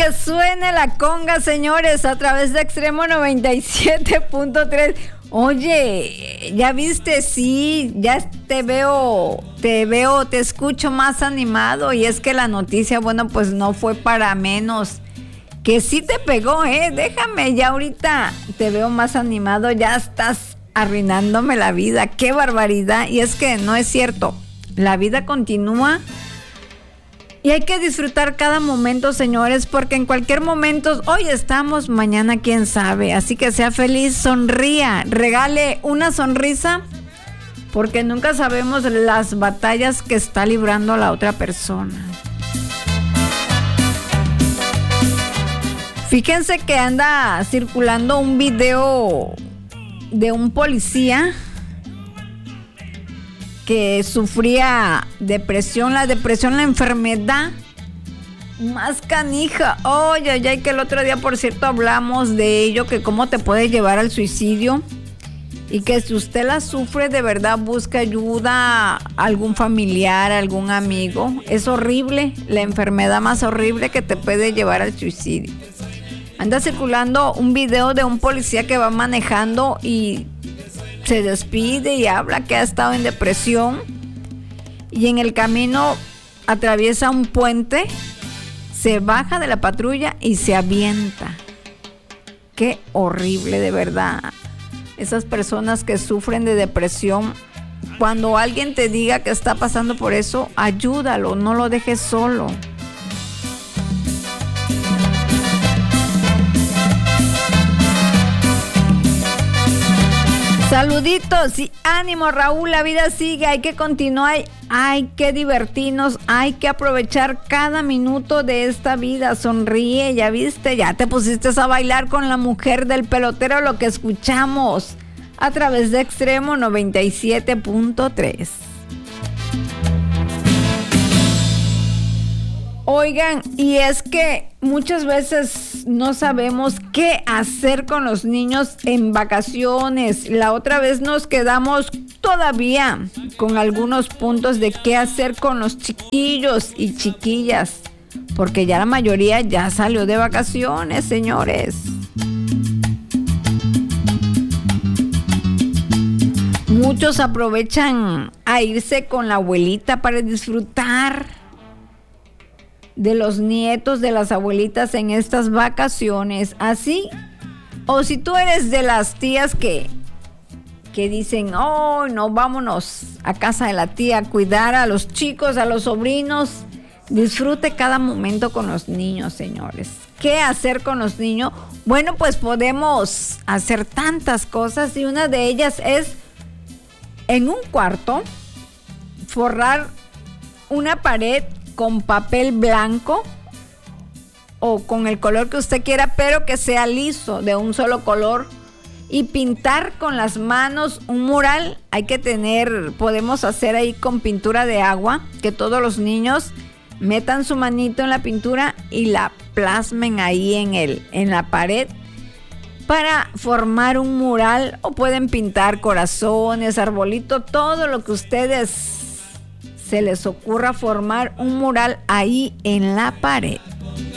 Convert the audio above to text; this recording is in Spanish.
que suene la conga, señores, a través de Extremo 97.3. Oye, ¿ya viste? Sí, ya te escucho más animado. Y es que la noticia, bueno, pues no fue para menos. Que sí te pegó, déjame, ya ahorita te veo más animado, ya estás arruinándome la vida, qué barbaridad. Y es que no es cierto, la vida continúa y hay que disfrutar cada momento, señores, porque en cualquier momento, hoy estamos, mañana quién sabe. Así que sea feliz, sonría, regale una sonrisa, porque nunca sabemos las batallas que está librando la otra persona. Fíjense que anda circulando un video de un policía que sufría depresión, la enfermedad más canija. Oye, que el otro día, por cierto, hablamos de ello, que cómo te puede llevar al suicidio y que si usted la sufre, de verdad busca ayuda a algún familiar, algún amigo. Es horrible, la enfermedad más horrible que te puede llevar al suicidio. Anda circulando un video de un policía que va manejando y se despide y habla que ha estado en depresión y en el camino atraviesa un puente, se baja de la patrulla y se avienta. Qué horrible, de verdad. Esas personas que sufren de depresión, cuando alguien te diga que está pasando por eso, ayúdalo, no lo dejes solo. Saluditos y ánimo, Raúl, la vida sigue, hay que continuar, hay que divertirnos, hay que aprovechar cada minuto de esta vida. Sonríe, ya viste, ya te pusiste a bailar con la mujer del pelotero, lo que escuchamos a través de Extremo 97.3. Oigan, y es que muchas veces no sabemos qué hacer con los niños en vacaciones. La otra vez nos quedamos todavía con algunos puntos de qué hacer con los chiquillos y chiquillas, porque ya la mayoría ya salió de vacaciones, señores. Muchos aprovechan a irse con la abuelita para disfrutar de los nietos, de las abuelitas en estas vacaciones, así. O si tú eres de las tías que dicen, oh, no, vámonos a casa de la tía a cuidar a los chicos, a los sobrinos. Disfrute cada momento con los niños, señores. ¿Qué hacer con los niños? Bueno, pues podemos hacer tantas cosas y una de ellas es en un cuarto forrar una pared con papel blanco o con el color que usted quiera, pero que sea liso, de un solo color, y pintar con las manos un mural. Podemos hacer ahí con pintura de agua, que todos los niños metan su manito en la pintura y la plasmen ahí en la pared para formar un mural, o pueden pintar corazones, arbolitos, todo lo que ustedes se les ocurra, formar un mural ahí en la pared.